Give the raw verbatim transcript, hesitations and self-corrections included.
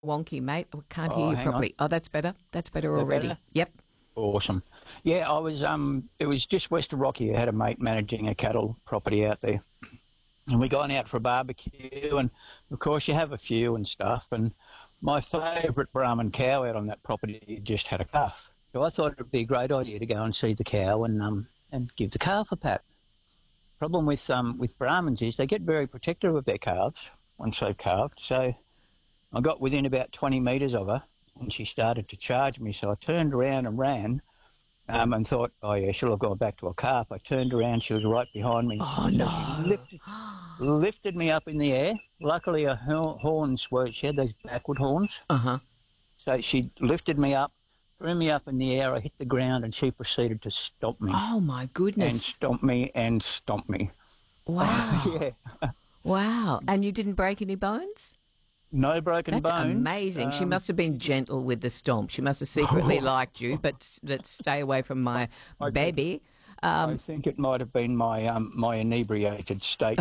wonky, mate. I can't hear Oh, you hang on. properly. Oh, that's better. That's better That already. better? Yep. Awesome. Yeah, I was. Um, it was just west of Rocky. I had a mate managing a cattle property out there, and we gone out for a barbecue. And of course, you have a few and stuff. And my favourite Brahman cow out on that property just had a calf. So I thought it would be a great idea to go and see the cow and um and give the calf a pat. Problem with um with Brahmins is they get very protective of their calves once they've calved. So I got within about twenty metres of her, and she started to charge me. So I turned around and ran, um, and thought, oh yeah, she'll have gone back to a calf. I turned around, she was right behind me. Oh, So she no. lifted, lifted me up in the air. Luckily, her hor- horns were, she had those backward horns. Uh-huh. So she lifted me up, threw me up in the air. I hit the ground, and she proceeded to stomp me Oh, my and goodness. stomp me and stomp me. Wow. Yeah, Wow. And you didn't break any bones? no broken That's bone. amazing. She Um, must have been gentle with the stomp. She must have secretly liked you, but s- let's stay away from my I did. baby. I Um, think it might have been my um, my inebriated state